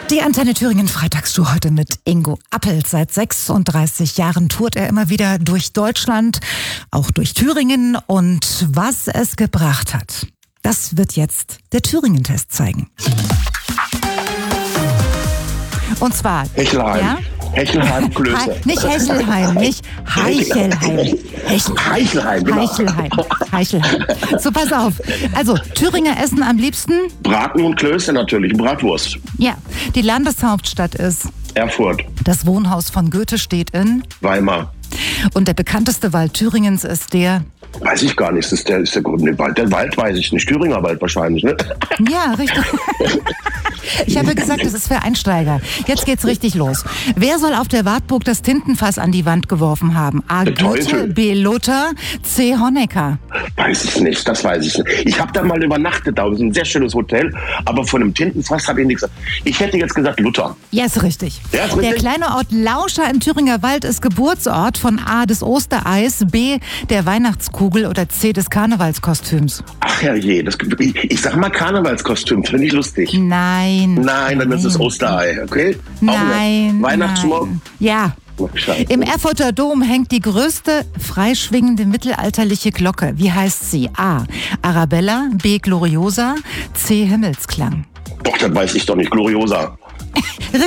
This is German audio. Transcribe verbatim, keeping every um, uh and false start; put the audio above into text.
Die Antenne Thüringen Freitagsshow heute mit Ingo Appelt. Seit sechsunddreißig Jahren tourt er immer wieder durch Deutschland, auch durch Thüringen. Und was es gebracht hat, das wird jetzt der Thüringen-Test zeigen. Und zwar... Hechelheim. Ja? Hechelheim, Klöße. Nicht Hechelheim, nicht Heichelheim. Heichelheim, genau. Heichelheim. Heichelheim. So, pass auf. Also, Thüringer essen am liebsten? Braten und Klöße natürlich, Bratwurst. Ja, die Landeshauptstadt ist? Erfurt. Das Wohnhaus von Goethe steht in? Weimar. Und der bekannteste Wald Thüringens ist der? Weiß ich gar nicht, das ist der, ist der grüne Wald. Der Wald weiß ich nicht, Thüringer Wald wahrscheinlich, ne? Ja, richtig. Ich habe gesagt, das ist für Einsteiger. Jetzt geht's richtig los. Wer soll auf der Wartburg das Tintenfass an die Wand geworfen haben? A. Der Goethe, Teufel. B. Luther, C. Honecker. Weiß ich nicht, das weiß ich nicht. Ich habe da mal übernachtet, da ist ein sehr schönes Hotel, aber von einem Tintenfass habe ich nichts gesagt. Ich hätte jetzt gesagt Luther. Ja, ist richtig. Ja, ist Der richtig. kleine Ort Lauscher im Thüringer Wald ist Geburtsort von A. des Ostereis, B. der Weihnachtskugel oder C. des Karnevalskostüms. Ach herrje, das, ich, ich sag mal Karnevalskostüm, finde ich lustig. Nein. Nein, dann ist es Osterei, okay? Auch Nein. nicht. Weihnachtsschmuck? Nein. Ja. Oh, Scheiße. Im Erfurter Dom hängt die größte freischwingende mittelalterliche Glocke. Wie heißt sie? A. Arabella, B. Gloriosa, C. Himmelsklang. Doch, das weiß ich doch nicht, Gloriosa.